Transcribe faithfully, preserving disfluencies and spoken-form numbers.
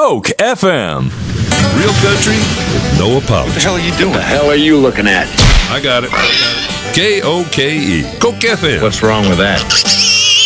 Coke F M. Real country with no apology. What the hell are you doing? What the hell are you looking at? I got it. K O K E. Coke F M. What's wrong with that?